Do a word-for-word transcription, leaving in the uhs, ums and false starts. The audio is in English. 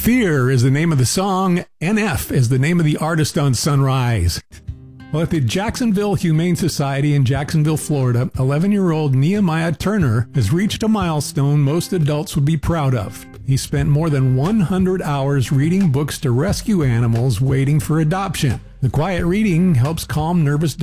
Fear is the name of the song. N F is the name of the artist on Sunrise. Well, at the Jacksonville Humane Society in Jacksonville, Florida, eleven-year-old Nehemiah Turner has reached a milestone most adults would be proud of. He spent more than one hundred hours reading books to rescue animals waiting for adoption. The quiet reading helps calm nervous